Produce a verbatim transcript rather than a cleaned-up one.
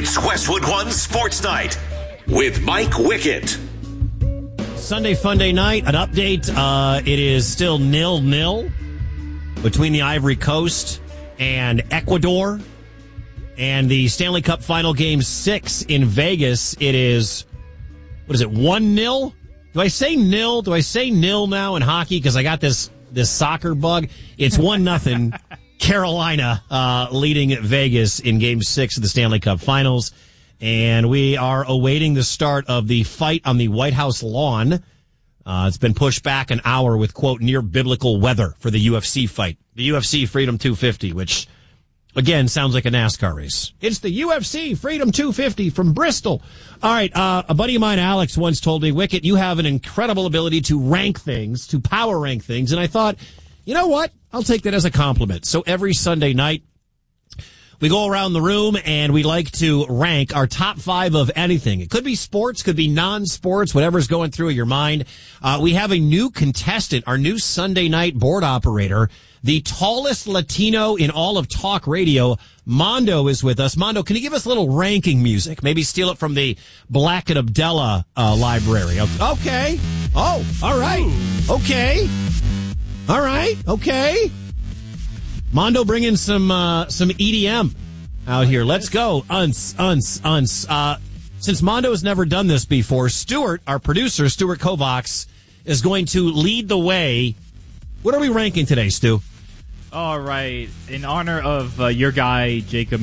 It's Westwood One Sports Night with Mike Wickett. Sunday Funday night, an update. Uh, it is still nil-nil between the Ivory Coast and Ecuador. And the Stanley Cup Final Game six in Vegas, it is, what is it, one nil? Do I say nil? Do I say nil now in hockey? Because I got this this soccer bug. It's one nothing. Carolina uh, leading Vegas in Game six of the Stanley Cup Finals. And we are awaiting the start of the fight on the White House lawn. Uh, it's been pushed back an hour with, quote, near biblical weather for the U F C fight. The U F C Freedom two fifty, which, again, sounds like a NASCAR race. It's the U F C Freedom two fifty from Bristol. All right, uh, a buddy of mine, Alex, once told me, Wicket, you have an incredible ability to rank things, to power rank things. And I thought, you know what? I'll take that as a compliment. So every Sunday night, we go around the room and we like to rank our top five of anything. It could be sports, could be non-sports, whatever's going through your mind. Uh, we have a new contestant, our new Sunday night board operator, the tallest Latino in all of talk radio. Mondo is with us. Mondo, can you give us a little ranking music? Maybe steal it from the Black and Abdella uh, library. Okay. Oh, all right. Okay. All right. Okay. Mondo, bring in some uh, some E D M out here. Let's go. Uns, uns, uns. Uh, since Mondo has never done this before, Stuart, our producer, Stuart Kovacs, is going to lead the way. What are we ranking today, Stu? All right. In honor of uh, your guy, Jacob